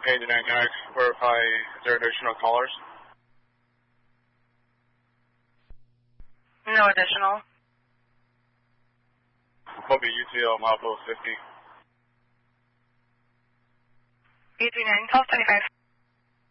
Page 9, can I verify, is there additional callers? No additional. Copy UTL Mile 50. E39, 1225.